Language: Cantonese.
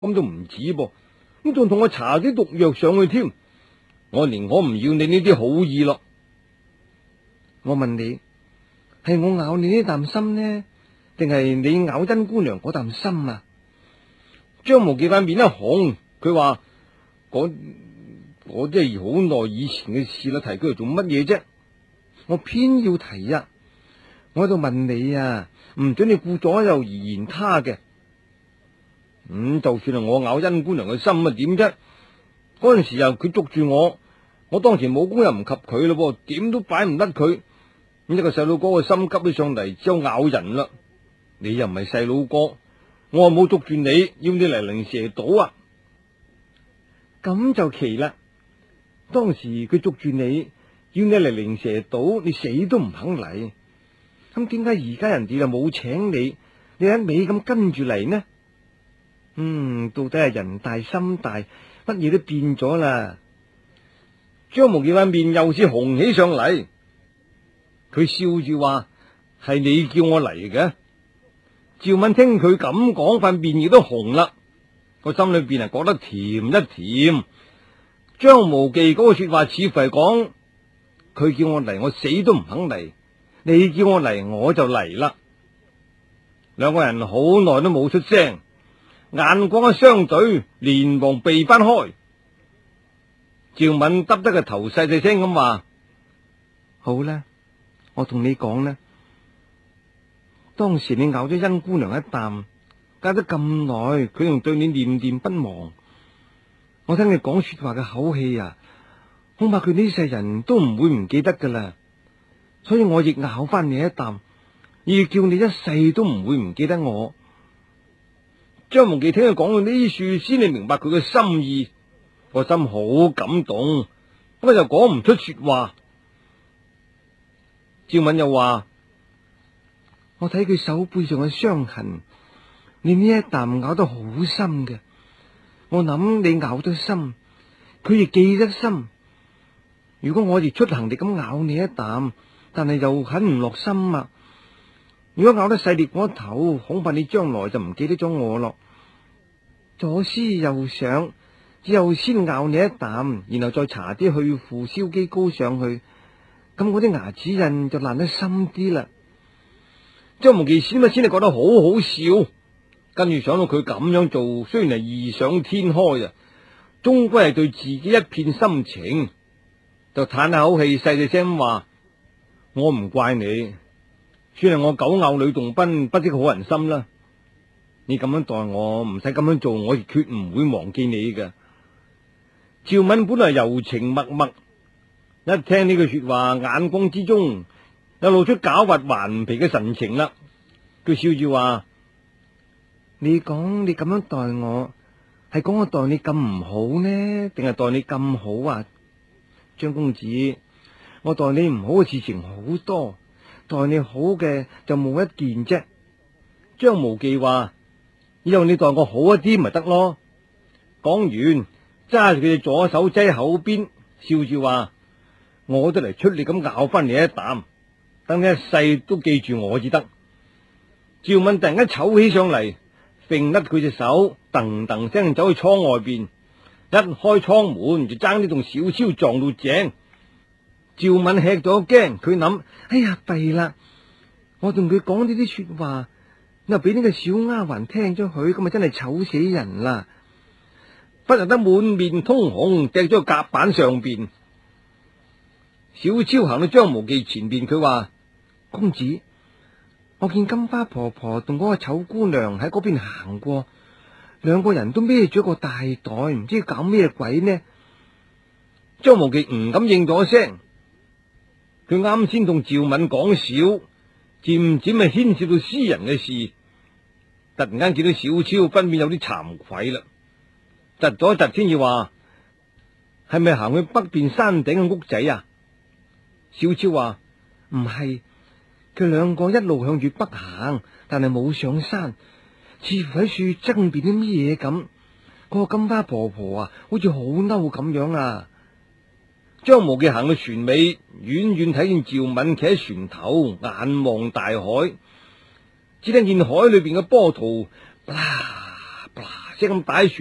咁都唔止噃，咁仲同我搽啲毒藥上去添。我寧可唔要你呢啲好意咯。 我問你，係我咬你呢啖心呢，定係你咬甄姑娘嗰啖心啊？ 張無忌塊面一紅，佢話：我真係好耐以前嘅事啦，提佢嚟做乜嘢啫？ 我偏要提呀，我喺度問你啊，唔准你顧左右而言他嘅。 就算係我咬甄姑娘嘅心啊，點啫？嗰陣時又佢捉住我當時武功又唔及佢咯，點都擺唔甩佢。咁一個細佬哥嘅心急起上嚟，只有咬人啦。你又唔係細佬哥，我又冇捉住你，要你嚟靈蛇島啊！ 咁就奇啦。當時佢捉住你，要你嚟靈蛇島，你死都唔肯嚟。咁點解而家人哋就冇請你，你一味咁跟住嚟呢？到底係人大心大，乜嘢都變咗啦。 張無忌塊面又是紅起上嚟，佢笑住話：係你叫我嚟嘅。趙敏聽佢咁講，塊面亦都紅啦，個心裏邊係覺得甜一甜。張無忌嗰個說話似乎係講，佢叫我嚟，我死都唔肯嚟；你叫我嚟，我就嚟啦。兩個人好耐都冇出聲，眼光一相對，連忙避翻開。趙敏耷低個頭，細細聲咁話： 好啦，我同你講啦，當時你咬咗甄姑娘一啖，隔咗咁耐，佢仲對你念念不忘。我聽你講說話嘅口氣啊，恐怕佢呢世人都唔會唔記得噶啦。所以我亦咬翻你一啖，要叫你一世都唔會唔記得我。 張無忌聽佢講到呢處，先至明白佢嘅心意。個心好感動，不過又講唔出說話。趙敏又話： 我睇佢手背上嘅傷痕，你呢一啖咬得好深嘅。我諗你咬得深，佢亦記得深。如果我亦出行力咁咬你一啖，但係又狠唔落心啊！如果咬得細力過頭，恐怕你將來就唔記得咗我咯。左思右想，之後先咬你一啖，然後再搽啲去腐燒肌膏上去，咁我啲牙齒印就爛得深啲啦。 張無忌先係覺得好好笑，跟住想到佢咁樣做，雖然係異想天開啊，終歸係對自己一片心情，就嘆下口氣，細細聲話：我唔怪你，算係我狗咬呂洞賓，不識好人心啦。你咁樣待我，唔使咁樣做，我亦決唔會忘記你㗎。趙敏本來柔情脈脈，一聽呢句說話，眼光之中又露出狡猾頑皮嘅神情啦。佢笑住話： 你講你咁樣待我，係講我待你咁唔好呢，定係待你咁好啊？張公子，我待你唔好嘅事情好多，待你好嘅就冇一件啫。 張無忌話：以後你待我好一啲咪得咯。講完，揸住佢隻左手擠口邊，笑住話：我都嚟出力咁咬翻你一啖，等你一世都記住我至得。趙敏突然間醜起上嚟，揈甩佢隻手，噔噔聲走去倉外邊，一開倉門就爭啲同小超撞到正。趙敏吃咗驚，佢諗： 哎呀，弊啦！我同佢講呢啲說話，又俾呢個小丫鬟聽咗佢，咁咪真係醜死人啦！ 不由得滿面通紅，掟咗個甲板上邊。小超行到張無忌前邊，佢話： 公子，我見金花婆婆同嗰個醜姑娘喺嗰邊行過，兩個人都孭住一個大袋，唔知搞咩鬼呢？ 張無忌唔敢應咗聲，佢啱先同趙敏講笑，漸漸係牽涉到私人嘅事，突然間見到小超，分辨有啲慚愧啦，窒咗一窒先至話：係咪行去北邊山頂嘅屋仔啊？小超話： 唔係，佢兩個一路向住北行，但係冇上山，似乎喺樹側邊啲乜嘢咁。嗰個金花婆婆啊，好似好嬲咁樣啊！ 張無忌行到船尾，遠遠睇見趙敏企喺船頭，眼望大海，只聽見海裏邊嘅波濤啪啦啪啦咁擺喺船